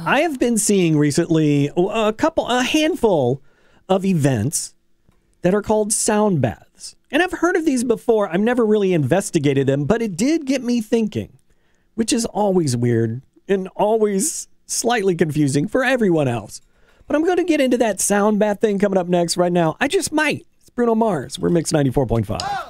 I have been seeing recently a handful of events that are called sound baths. And I've heard of these before. I've never really investigated them, but it did get me thinking, which is always weird and always slightly confusing for everyone else. But I'm going to get into that sound bath thing coming up next right now. I just might. It's Bruno Mars. We're Mix 94.5.